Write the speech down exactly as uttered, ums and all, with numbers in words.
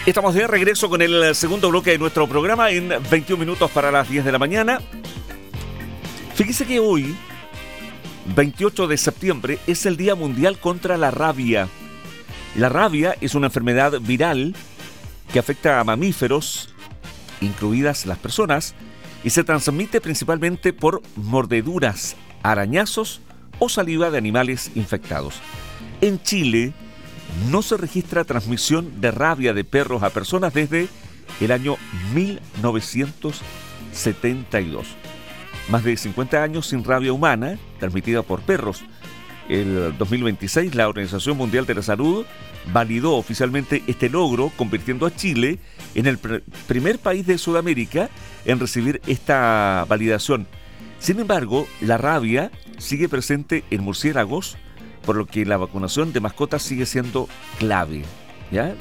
Estamos de regreso con el segundo bloque de nuestro programa en veintiún minutos para las diez de la mañana. Fíjese que hoy, veintiocho de septiembre, es el Día Mundial contra la Rabia. La rabia es una enfermedad viral que afecta a mamíferos, incluidas las personas, y se transmite principalmente por mordeduras, arañazos o saliva de animales infectados. En Chile no se registra transmisión de rabia de perros a personas desde el año mil novecientos setenta y dos. Más de cincuenta años sin rabia humana transmitida por perros. El dos mil veintiséis, la Organización Mundial de la Salud validó oficialmente este logro, convirtiendo a Chile en el pr- primer país de Sudamérica en recibir esta validación. Sin embargo, la rabia sigue presente en murciélagos, por lo que la vacunación de mascotas sigue siendo clave, ¿ya?